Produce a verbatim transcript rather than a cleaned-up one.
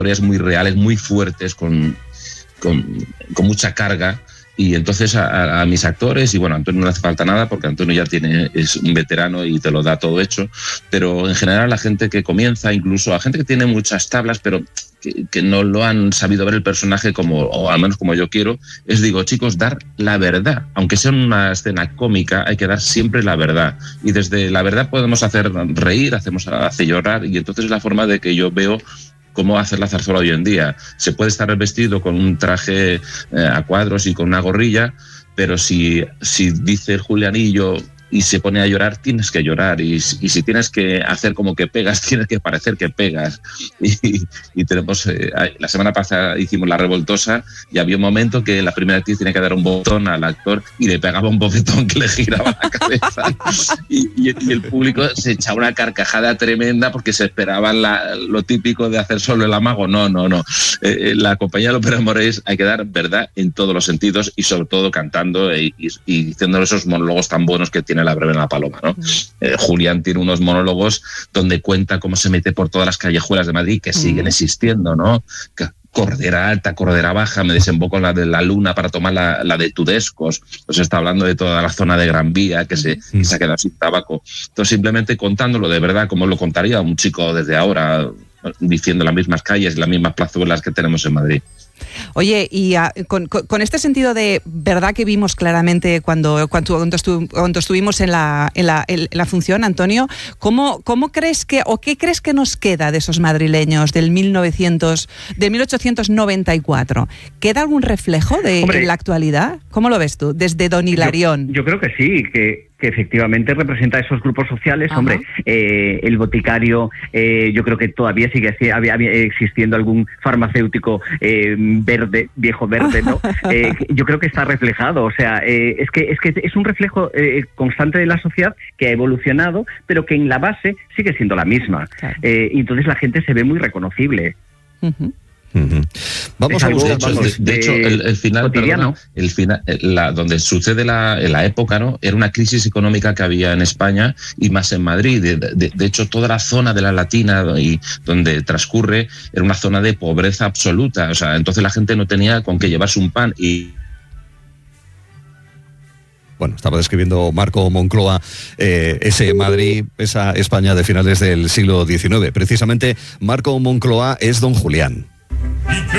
historias muy reales, muy fuertes, con, con, con mucha carga. Y entonces a, a mis actores, y bueno, a Antonio no hace falta nada porque Antonio ya tiene, es un veterano y te lo da todo hecho, pero en general a la gente que comienza, incluso a gente que tiene muchas tablas, pero que, que no lo han sabido ver el personaje como, o al menos como yo quiero, es digo, chicos, dar la verdad. Aunque sea una escena cómica, hay que dar siempre la verdad. Y desde la verdad podemos hacer reír, hacemos hacer llorar, y entonces es la forma de que yo veo cómo hacer la zarzuela hoy en día. Se puede estar vestido con un traje eh, a cuadros y con una gorrilla, pero si, si dice el Julianillo y se pone a llorar, tienes que llorar. Y, y si tienes que hacer como que pegas, tienes que parecer que pegas. Y, y tenemos, eh, la semana pasada hicimos La Revoltosa y había un momento que la primera actriz tenía que dar un botón al actor y le pegaba un bofetón que le giraba la cabeza. Y, y, y el público se echaba una carcajada tremenda porque se esperaban la, lo típico de hacer solo el amago. No, no, no. Eh, la compañía de Ópera Morés hay que dar verdad en todos los sentidos y sobre todo cantando y, y, y diciendo esos monólogos tan buenos que tiene La Breve en la Paloma, ¿no? Mm. Eh, Julián tiene unos monólogos donde cuenta cómo se mete por todas las callejuelas de Madrid que siguen mm. existiendo, ¿no? Que, Cordera Alta, Cordera Baja, me desemboco en la de la Luna para tomar la, la de Tudescos. Pues está hablando de toda la zona de Gran Vía que se, mm. que se ha quedado sin tabaco. Entonces, simplemente contándolo de verdad, como lo contaría un chico desde ahora, diciendo las mismas calles y las mismas plazuelas que tenemos en Madrid. Oye, y uh, con, con este sentido de verdad que vimos claramente cuando, cuando, cuando, estu, cuando estuvimos en la, en, la, en la función, Antonio, ¿cómo, cómo crees que, o qué crees que nos queda de esos madrileños del mil novecientos, de mil ochocientos noventa y cuatro? ¿Queda algún reflejo de Hombre, en la actualidad? ¿Cómo lo ves tú, desde Don Hilarión? Yo, yo creo que sí, que... que efectivamente representa esos grupos sociales. Ajá. Hombre, eh, el boticario, eh, yo creo que todavía sigue así, había, había existiendo algún farmacéutico eh, verde, viejo verde, ¿no? Eh, yo creo que está reflejado, o sea, eh, es que es que es un reflejo eh, constante de la sociedad que ha evolucionado, pero que en la base sigue siendo la misma. Claro. Eh, y entonces la gente se ve muy reconocible. Uh-huh. Uh-huh. Vamos algo, a de hecho, vamos, de, de hecho el, el final, perdona, el final la, donde sucede la, la época, ¿no? Era una crisis económica que había en España y más en Madrid. De, de, de hecho, toda la zona de la Latina y donde transcurre era una zona de pobreza absoluta. O sea, entonces la gente no tenía con qué llevarse un pan y Bueno, estaba describiendo Marco Moncloa eh, ese Madrid, esa España de finales del siglo diecinueve. Precisamente Marco Moncloa es don Julián.